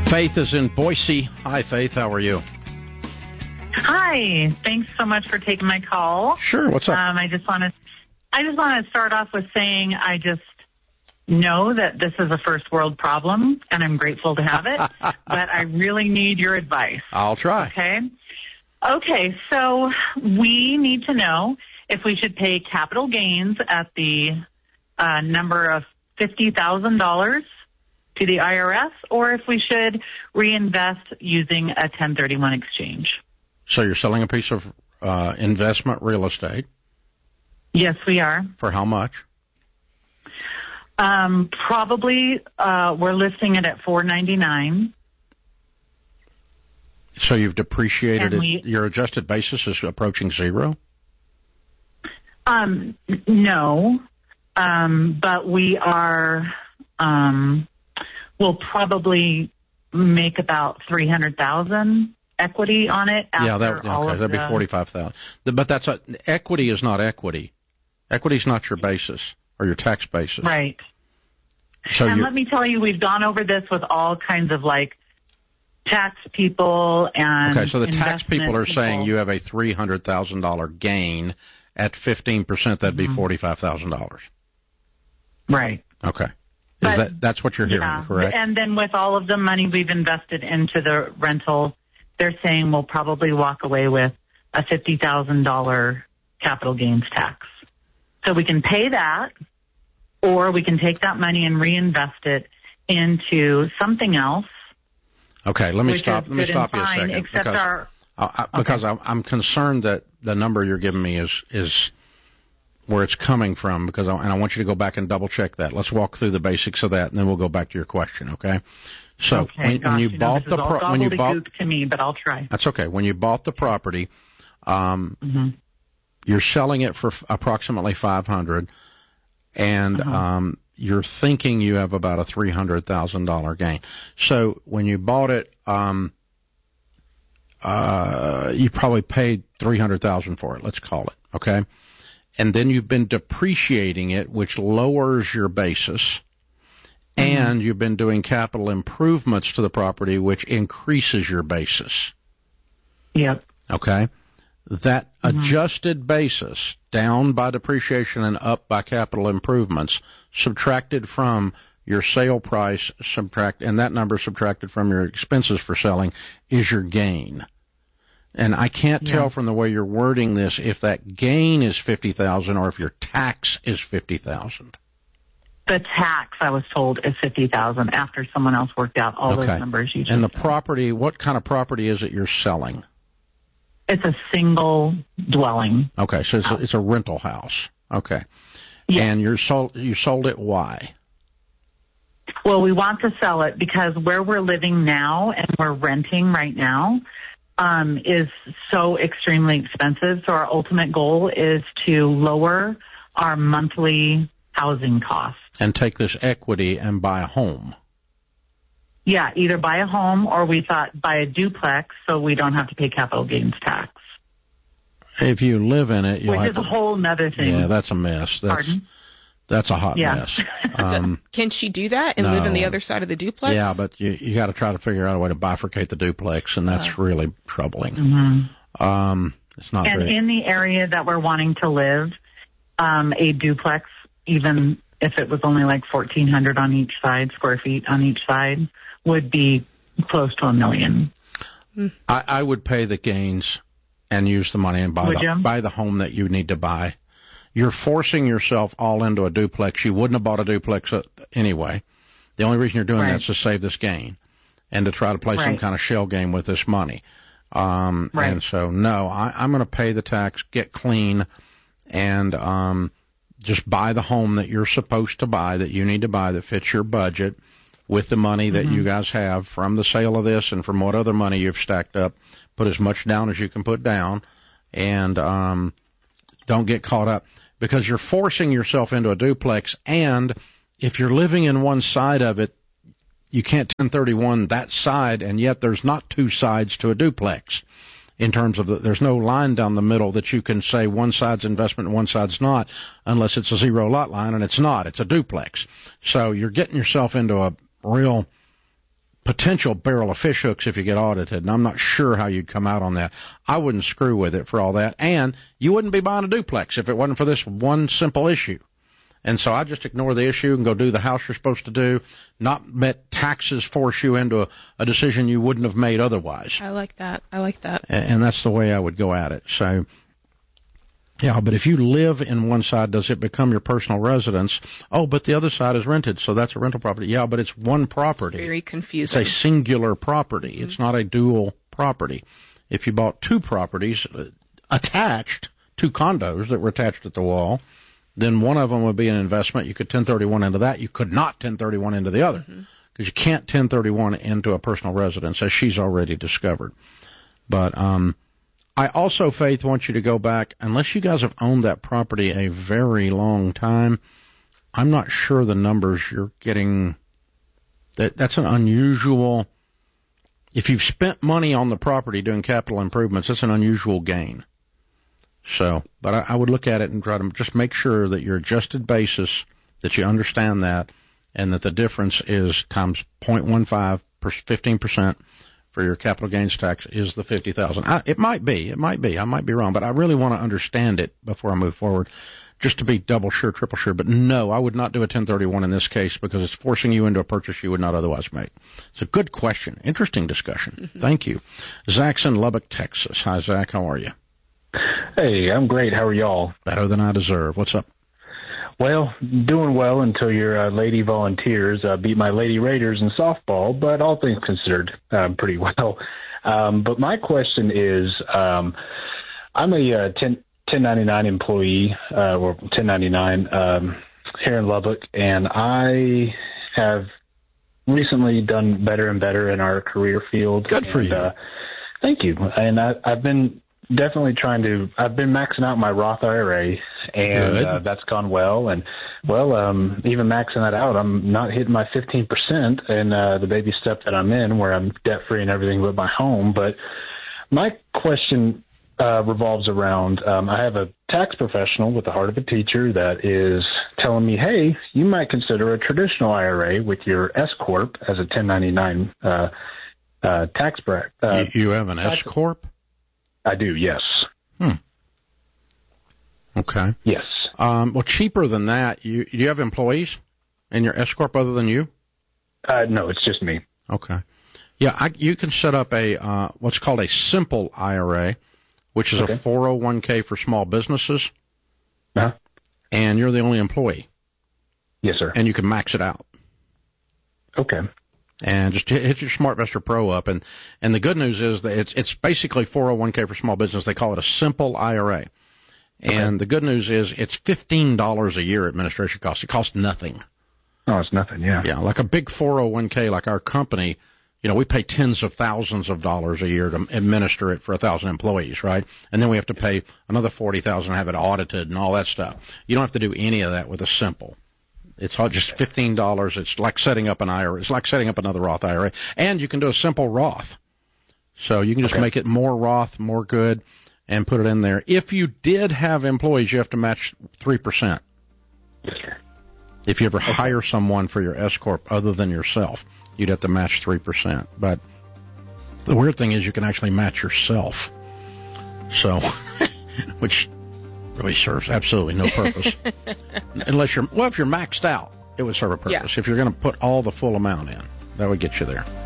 Faith is in Boise. Hi, Faith. How are you? Hi. Thanks so much for taking my call. Sure. What's up? I just want to start off with saying I just know that this is a first world problem, and I'm grateful to have it, but I really need your advice. I'll try. Okay, so we need to know if we should pay capital gains at the number of $50,000 to the IRS, or if we should reinvest using a 1031 exchange. So you're selling a piece of investment real estate? Yes, we are. For how much? Probably we're listing it at $499. So you've depreciated it. Your adjusted basis is approaching zero? No, but we are. We'll probably make about $300,000 equity on it. That'd be $45,000. But equity is not equity. Equity is not your basis or your tax basis. Right. So and let me tell you, we've gone over this with all kinds of tax people and. Okay, so the tax people are saying you have a $300,000 gain at 15%. That'd be $45,000. Right. Okay. But, that's what you're hearing, correct? And then with all of the money we've invested into the rental, they're saying we'll probably walk away with a $50,000 capital gains tax. So we can pay that, or we can take that money and reinvest it into something else. Okay, let me stop you a second. Because I'm concerned that the number you're giving me is where it's coming from, and I want you to go back and double check that. Let's walk through the basics of that, and then we'll go back to your question. Okay. So when you bought to me, but I'll try. That's okay. When you bought the property, you're selling it for approximately $500,000, and you're thinking you have about a $300,000 gain. So when you bought it, you probably paid $300,000 for it. Let's call it. Okay. And then you've been depreciating it, which lowers your basis, and you've been doing capital improvements to the property, which increases your basis. Yep. Okay? That adjusted basis, down by depreciation and up by capital improvements, subtracted from your sale price, and that number subtracted from your expenses for selling, is your gain. And I can't tell from the way you're wording this if that gain is $50,000 or if your tax is $50,000. The tax, I was told, is $50,000 after someone else worked out all those numbers you just And the said. property, what kind of property is it you're selling? It's a single dwelling. Okay, so it's a rental house. Okay. Yeah. And you sold it why? Well, we want to sell it because where we're living now and we're renting right now is so extremely expensive. So our ultimate goal is to lower our monthly housing costs. And take this equity and buy a home. Yeah, either buy a home or we thought buy a duplex so we don't have to pay capital gains tax. If you live in it, which is a whole nother thing. Yeah, that's a mess. Pardon? That's a hot mess. Can she do that and live on the other side of the duplex? Yeah, but you got to try to figure out a way to bifurcate the duplex, and that's really troubling. It's not. And in the area that we're wanting to live, a duplex, even if it was only like 1,400 on each side, square feet on each side, would be close to $1 million. I would pay the gains and use the money and buy the home that you need to buy. You're forcing yourself all into a duplex. You wouldn't have bought a duplex anyway. The only reason you're doing that is to save this gain and to try to play some kind of shell game with this money. And so, no, I'm going to pay the tax, get clean, and just buy the home that you're supposed to buy, that you need to buy, that fits your budget with the money that you guys have from the sale of this and from what other money you've stacked up. Put as much down as you can put down, and don't get caught up. Because you're forcing yourself into a duplex, and if you're living in one side of it, you can't 1031 that side, and yet there's not two sides to a duplex. In terms of there's no line down the middle that you can say one side's investment and one side's not, unless it's a zero lot line, and it's not. It's a duplex. So you're getting yourself into a real potential barrel of fish hooks if you get audited, and I'm not sure how you'd come out on that. I wouldn't screw with it for all that, and you wouldn't be buying a duplex if it wasn't for this one simple issue. And so I just ignore the issue and go do the house you're supposed to do, not let taxes force you into a decision you wouldn't have made otherwise. I like that. And that's the way I would go at it. So, yeah, but if you live in one side, does it become your personal residence? Oh, but the other side is rented, so that's a rental property. Yeah, but it's one property. It's very confusing. It's a singular property. Mm-hmm. It's not a dual property. If you bought two properties attached, two condos that were attached at the wall, then one of them would be an investment. You could 1031 into that. You could not 1031 into the other because you can't 1031 into a personal residence, as she's already discovered. But I also, Faith, want you to go back, unless you guys have owned that property a very long time, I'm not sure the numbers you're getting. That's an unusual, if you've spent money on the property doing capital improvements, that's an unusual gain. So, but I would look at it and try to just make sure that your adjusted basis, that you understand that, and that the difference is times 0.15, 15% for your capital gains tax is the $50,000. It might be. I might be wrong, but I really want to understand it before I move forward, just to be double sure, triple sure. But no, I would not do a 1031 in this case because it's forcing you into a purchase you would not otherwise make. It's a good question. Interesting discussion. Thank you. Zach's in Lubbock, Texas. Hi, Zach. How are you? Hey, I'm great. How are y'all? Better than I deserve. What's up? Well, doing well until your Lady Volunteers beat my Lady Raiders in softball, but all things considered, pretty well. But my question is, I'm a 1099 employee, or 1099 here in Lubbock, and I have recently done better and better in our career field. Good for you. Thank you. And I've been definitely I've been maxing out my Roth IRA, and that's gone well. And, even maxing that out, I'm not hitting my 15% in the baby step that I'm in, where I'm debt-free and everything but my home. But my question revolves around, I have a tax professional with the heart of a teacher that is telling me, hey, you might consider a traditional IRA with your S-Corp as a 1099 tax bracket. You have an S-Corp? I do, yes. Okay. Yes. Well, cheaper than that, do you have employees in your S-Corp other than you? No, it's just me. Okay. Yeah, you can set up a what's called a simple IRA, which is a 401k for small businesses, and you're the only employee. Yes, sir. And you can max it out. Okay. And just hit your SmartVestor Pro up, and the good news is that it's basically 401k for small business. They call it a simple IRA, and the good news is it's $15 a year administration cost. It costs nothing. Oh, it's nothing. Yeah. Yeah, like a big 401k, like our company. We pay tens of thousands of dollars a year to administer it for 1,000 employees, right? And then we have to pay another $40,000 to have it audited and all that stuff. You don't have to do any of that with a simple. It's all just $15. It's like setting up an IRA. It's like setting up another Roth IRA. And you can do a simple Roth. So you can just make it more Roth, more good, and put it in there. If you did have employees, you have to match 3%. Yes, sir. If you ever hire someone for your S-Corp other than yourself, you'd have to match 3%. But the weird thing is you can actually match yourself. So, which really serves absolutely no purpose. Unless if you're maxed out, it would serve a purpose. Yeah. If you're going to put all the full amount in, that would get you there.